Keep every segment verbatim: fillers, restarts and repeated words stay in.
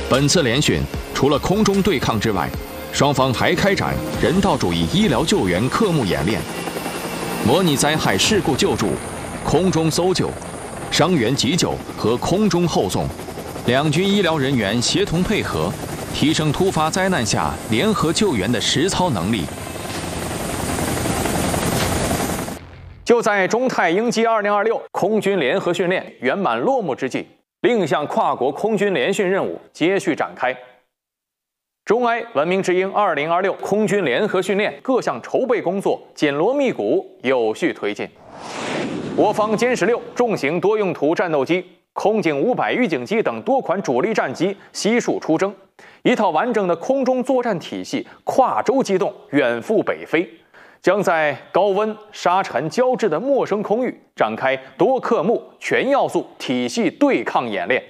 本次联训除了空中对抗之外，双方还开展人道主义医疗救援科目演练，模拟灾害事故救助、空中搜救、伤员急救和空中后送，两军医疗人员协同配合，提升突发灾难下联合救援的实操能力。就在中泰鹰击二零二六空军联合训练圆满落幕之际，另一项跨国空军联训任务接续展开。中埃文明之鹰二零二六空军联合训练各项筹备工作紧锣密鼓，有序推进。我方歼十六重型多用途战斗机、空警五百预警机等多款主力战机悉数出征，一套完整的空中作战体系跨洲机动，远赴北非，将在高温、沙尘交织的陌生空域展开多科目、全要素体系对抗演练。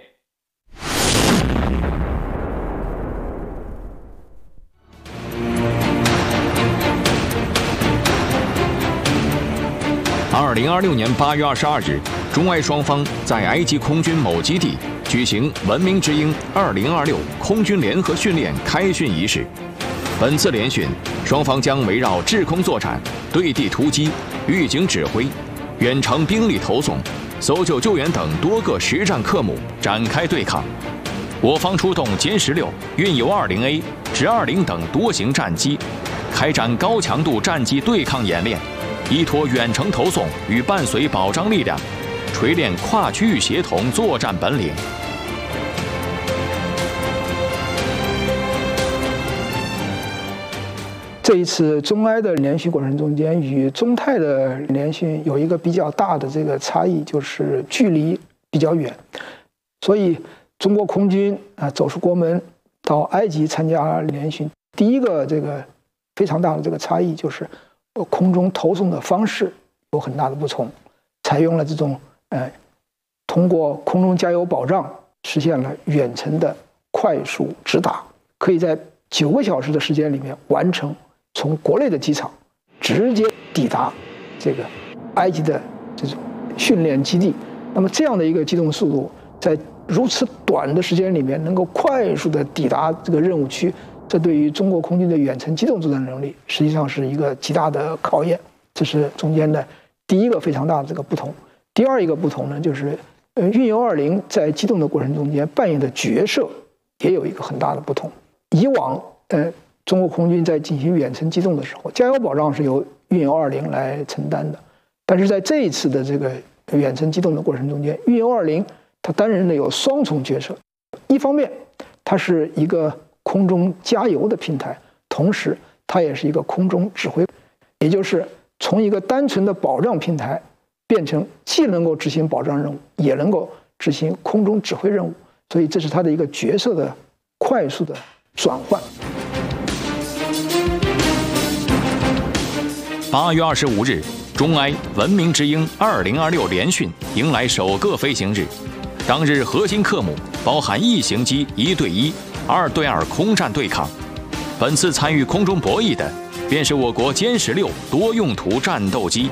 二零二六年八月二十二日，中埃双方在埃及空军某基地举行“文明之鹰二零二六”空军联合训练开训仪式。本次联训，双方将围绕制空作战、对地突击、预警指挥、远程兵力投送、搜救救援等多个实战科目展开对抗。我方出动歼十六、运油二零 A、直二零等多型战机，开展高强度战机对抗演练。依托远程投送与伴随保障力量，锤炼跨区域协同作战本领。 这一次中埃的联训过程中间，与中泰的联训有一个比较大的这个差异，就是距离比较远。所以中国空军啊走出国门到埃及参加联训，第一个这个非常大的这个差异就是。空中投送的方式有很大的不同，采用了这种呃，通过空中加油保障实现了远程的快速直达，可以在九个小时的时间里面完成从国内的机场直接抵达这个埃及的这种训练基地。那么这样的一个机动速度，在如此短的时间里面能够快速的抵达这个任务区。这对于中国空军的远程机动作战能力，实际上是一个极大的考验。这是中间的第一个非常大的这个不同。第二一个不同呢，就是呃，运油二零在机动的过程中间扮演的角色也有一个很大的不同。以往呃，中国空军在进行远程机动的时候，加油保障是由运油二零来承担的，但是在这一次的这个远程机动的过程中间，运油二零它担任的有双重角色，一方面它是一个空中加油的平台，同时它也是一个空中指挥，也就是从一个单纯的保障平台变成既能够执行保障任务，也能够执行空中指挥任务，所以这是它的一个角色的快速的转换。 八月二十五日，中埃文明之鹰二零二六联训迎来首个飞行日，当日核心科目包含一型机一对一。二对二空战对抗，本次参与空中博弈的便是我国歼十六多用途战斗机。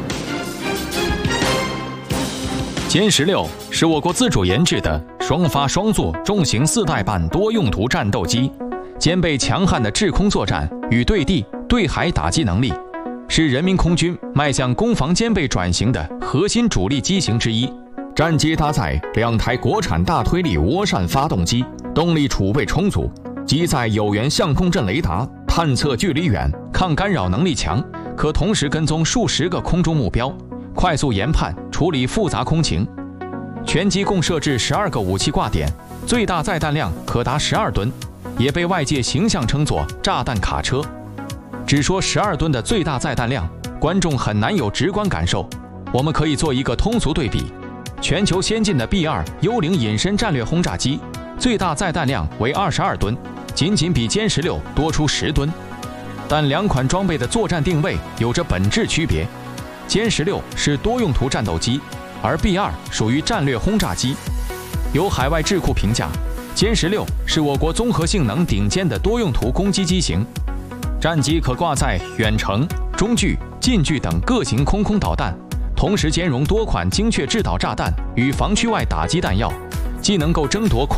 歼十六是我国自主研制的双发双座重型四代半多用途战斗机，兼备强悍的制空作战与对地、对海打击能力，是人民空军迈向攻防兼备转型的核心主力机型之一。战机搭载两台国产大推力涡扇发动机，动力储备充足，机载有源相控阵雷达，探测距离远，抗干扰能力强，可同时跟踪数十个空中目标，快速研判处理复杂空情。全机共设置十二个武器挂点，最大载弹量可达十二吨，也被外界形象称作炸弹卡车。只说十二吨的最大载弹量，观众很难有直观感受，我们可以做一个通俗对比。全球先进的 B 二 幽灵隐身战略轰炸机最大载弹量为二十二吨，仅仅比歼十六多出十吨。但两款装备的作战定位有着本质区别，歼十六是多用途战斗机，而 B 二 属于战略轰炸机。有海外智库评价，歼十六是我国综合性能顶尖的多用途攻击机型，战机可挂载远程、中距、近距等各型空空导弹，同时兼容多款精确制导炸弹与防区外打击弹药，既能够争夺空